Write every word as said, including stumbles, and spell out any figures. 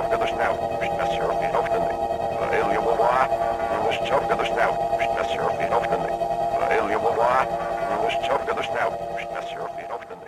tjofke de snout, snasser in hoofdende. Heel je wala, dus tjofke de snout, snasser in hoofdende. Heel je wala, dus tjofke de snout, snasser in hoofdende.